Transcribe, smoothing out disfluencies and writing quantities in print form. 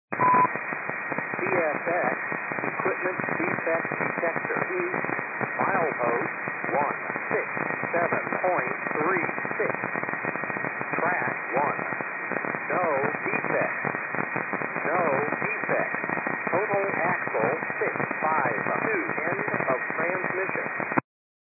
CSX Equipment Defect Detector. Milepost 167.36. Track 1. No defect. No defect. Total axle 652. End of transmission.